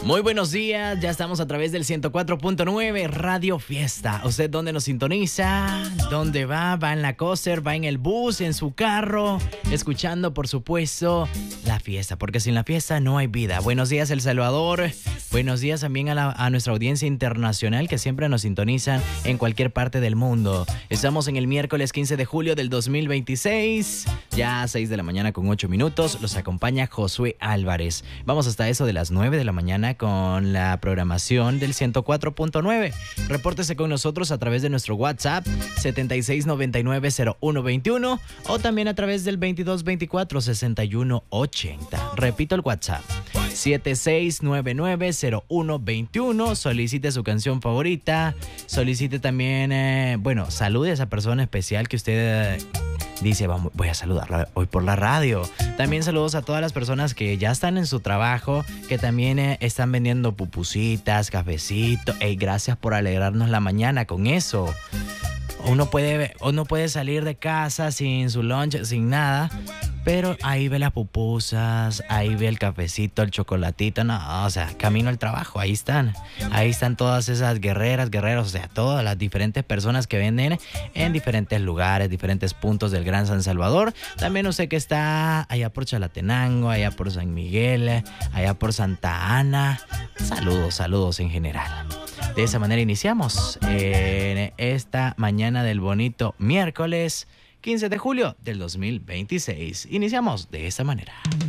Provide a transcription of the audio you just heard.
Muy buenos días, ya estamos a través del 104.9 Radio Fiesta. ¿Usted dónde nos sintoniza? ¿Dónde va? ¿Va en la coaster? ¿Va en el bus? ¿En su carro? Escuchando, por supuesto, la fiesta, porque sin la fiesta no hay vida. Buenos días, El Salvador. Buenos días también a nuestra audiencia internacional que siempre nos sintonizan en cualquier parte del mundo. Estamos en el miércoles 15 de julio del 2026, ya a 6 de la mañana con 8 minutos. Los acompaña Josué Álvarez. Vamos hasta eso de las 9 de la mañana con la programación del 104.9. Repórtese con nosotros a través de nuestro WhatsApp 76990121 o también a través del 22246180. Repito el WhatsApp 76990121. Solicite su canción favorita. Solicite también, salude a esa persona especial que usted dice, voy a saludarla hoy por la radio. También saludos a todas las personas que ya están en su trabajo, que también están vendiendo pupusitas, cafecitos. Gracias por alegrarnos la mañana con eso. Uno puede salir de casa sin su lunch, sin nada, pero ahí ve las pupusas, ahí ve el cafecito, el chocolatito, no, o sea, camino al trabajo, ahí están todas esas guerreros, o sea, todas las diferentes personas que venden en diferentes lugares, diferentes puntos del Gran San Salvador. También usted que está allá por Chalatenango, allá por San Miguel, allá por Santa Ana, saludos en general. De esa manera iniciamos en esta mañana del bonito miércoles 15 de julio del 2026. Iniciamos de esta manera.